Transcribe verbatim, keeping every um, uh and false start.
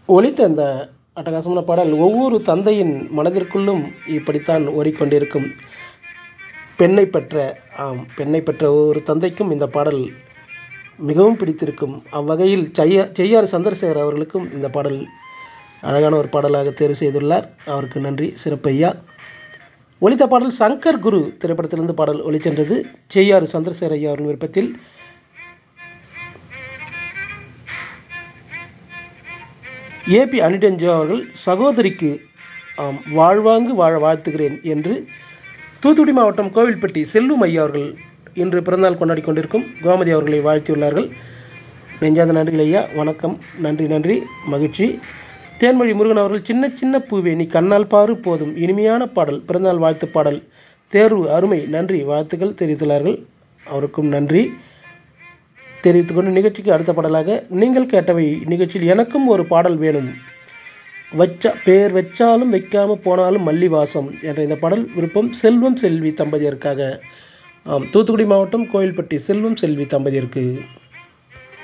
ஒலித்த அந்த அட்டகாசமான பாடல் ஒவ்வொரு தந்தையின் மனதிற்குள்ளும் இப்படித்தான் ஓடிக்கொண்டிருக்கும். பெண்ணை பெற்ற ஆம் பெண்ணை பெற்ற ஒவ்வொரு தந்தைக்கும் இந்த பாடல் மிகவும் பிடித்திருக்கும். அவ்வகையில் செய்ய செய்யாறு சந்திரசேகர் அவர்களுக்கும் இந்த பாடல் அழகான ஒரு பாடலாக தேர்வு செய்துள்ளார். அவருக்கு நன்றி சிறப்பையா. ஒலித்த பாடல் சங்கர் குரு திரைப்படத்திலிருந்து பாடல் ஒலிச்சென்றது. செய்யாறு சந்திரசேகர் ஐயா அவரின் விருப்பத்தில். ஏபி அனிடென்ஜோ அவர்கள் சகோதரிக்கு ஆம் வாழ்வாங்கு வாழ வாழ்த்துகிறேன் என்று தூத்துக்குடி மாவட்டம் கோவில்பட்டி செல்லும் ஐயா அவர்கள் இன்று பிறந்தநாள் கொண்டாடி கொண்டிருக்கும் கோமதி அவர்களை வாழ்த்தியுள்ளார்கள். நெஞ்சாத நன்றிகள் ஐயா. வணக்கம். நன்றி நன்றி மகிழ்ச்சி. தேன்மொழி முருகன் அவர்கள் சின்ன சின்ன பூவே நீ கண்ணால் பாரு போதும் இனிமையான பாடல் பிறந்தநாள் வாழ்த்து பாடல் தேர்வு அருமை நன்றி வாழ்த்துக்கள் தெரிவித்துள்ளார்கள். அவருக்கும் நன்றி தெரிவித்துக்கொண்டு நிகழ்ச்சிக்கு அடுத்த பாடலாக நீங்கள் கேட்டவை நிகழ்ச்சியில் எனக்கும் ஒரு பாடல் வேணும் வச்சா பேர் வச்சாலும் வைக்காமல் போனாலும் மல்லிவாசம் என்ற இந்த பாடல் விருப்பம் செல்வம் செல்வி தம்பதியருக்காக. ஆம், தூத்துக்குடி மாவட்டம் கோயில்பட்டி செல்வம் செல்வி தம்பதியருக்கு.